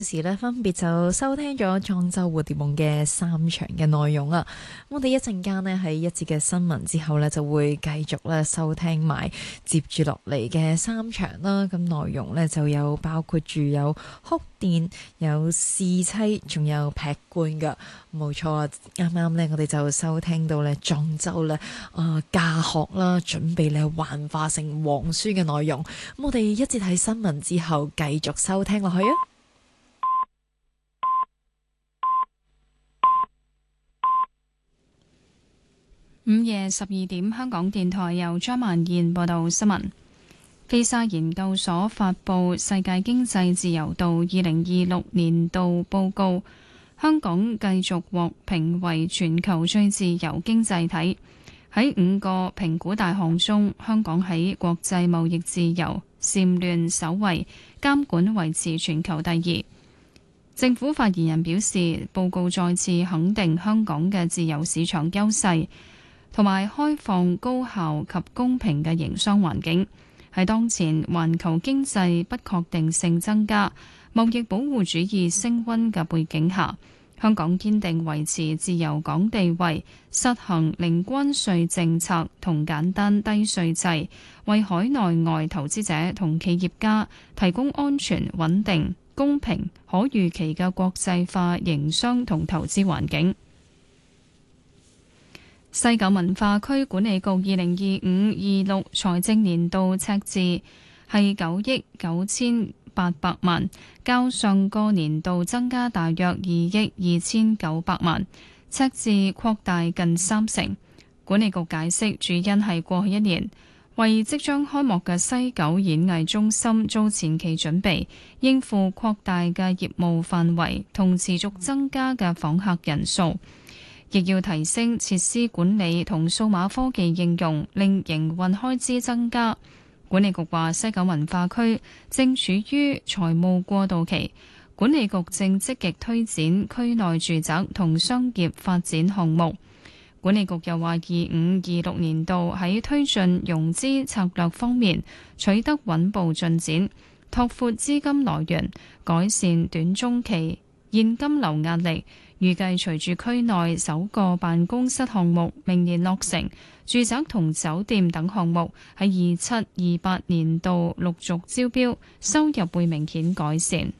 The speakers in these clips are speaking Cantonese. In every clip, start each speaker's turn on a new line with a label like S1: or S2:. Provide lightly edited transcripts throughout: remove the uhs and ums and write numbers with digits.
S1: 時咧分別就收聽咗莊周蝴蝶夢嘅3場嘅內容啦。我哋一陣間呢，喺一節嘅新聞之後呢，就會繼續咧收聽埋接住落嚟嘅3場啦。咁內容呢，就有包括住有哭電、有試妻，仲有劈棺噶。冇錯啊！啱啱呢，我哋就收聽到呢莊周呢駕學啦，準備呢幻化成皇孫嘅內容。咁我哋一節睇新聞之後繼續收聽落去啊！
S2: 午夜12點，香港電台由張曼燕報道新聞。菲沙研究所發布《世界經濟自由度2026年度報告》，香港繼續獲評為全球最自由經濟體。喺5個評估大項中，香港喺國際貿易自由蟬聯首位，監管維持全球第2。政府發言人表示，報告再次肯定香港嘅自由市場優勢同埋開放、高效及公平嘅營商環境。喺當前環球經濟不確定性增加、貿易保護主義升溫嘅背景下，香港堅定維持自由港地位，實行零關稅政策同簡單低稅制，為海內外投資者同企業家提供安全、穩定、公平、可預期嘅國際化營商同投資環境。西九文化區管理局2025-26財政年度赤字係9億9800萬，較上個年度增加大約2億2900萬，赤字擴大近30%。管理局解釋，主因係過去1年為即將開幕嘅西九演藝中心做前期準備，應付擴大嘅業務範圍同持續增加嘅訪客人數，亦要提升設施管理同數碼科技應用，令營運開支增加。管理局話，西九文化區正處於財務過渡期，管理局正積極推展區內住宅同商業發展項目。管理局又話，25-26年度喺推進融資策略方面取得穩步進展，拓闊資金來源，改善短中期現金流壓力。預計隨住區內首個辦公室項目明年落成，住宅同酒店等項目喺27-28年度陸續招標，收入會明顯改善。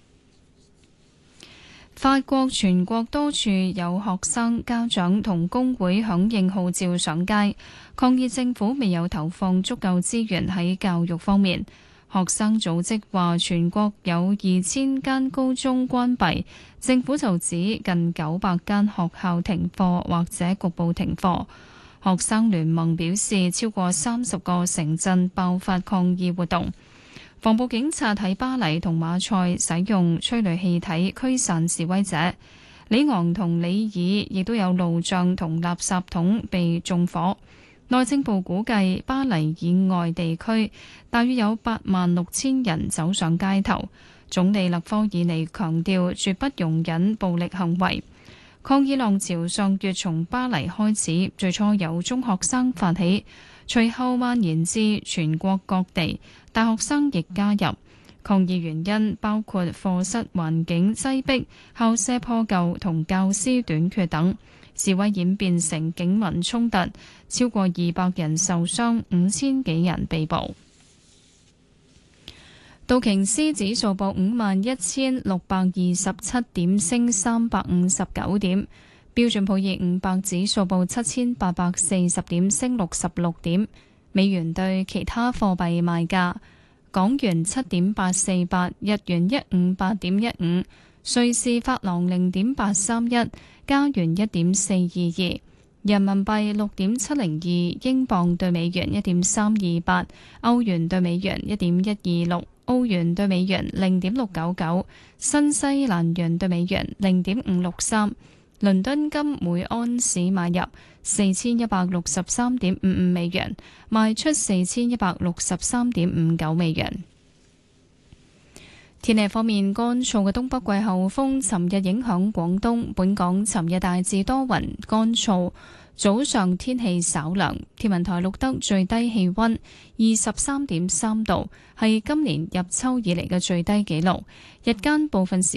S2: 法國全國多處有學生、家長同工會響應號召上街，抗議政府未有投放足夠資源喺教育方面。學生組織話，全國有2000間高中關閉，政府就指近900間學校停課或者局部停課。學生聯盟表示，超過30個城鎮爆發抗議活動。防暴警察喺巴黎同馬賽使用催淚氣體驅散示威者，里昂同里爾亦都有路障同垃圾桶被縱火。內政部估計，巴黎以外地區大約有86000人走上街頭。總理勒科爾尼強調，絕不容忍暴力行為。抗議浪潮上月從巴黎開始，最初由中學生發起，隨後蔓延至全國各地，大學生亦加入。抗議原因包括課室環境擠迫、校舍破舊同教師短缺等。示威演變成警民衝突，超過200人受傷，5000幾人被捕。道瓊斯指數報51627點，升359點。標準普爾500指數報7840點，升66點。美元對其他貨幣賣價：港元7.848，日元158.15，瑞士法郎0.831，加元1.422，人民幣6.702，英鎊對美元1.328，歐元對美元1.126，澳元對美元0.699，新西蘭元對美元0.563。倫敦金每安士買入4163.55美元，賣出4163.59美元。天氣方面，乾燥嘅東北季候風尋日影響廣東，本港尋日大致多雲乾燥， 早上天氣稍涼，天文台錄得最低氣溫23.3度，係今年入秋以嚟嘅最低紀錄。日間部分時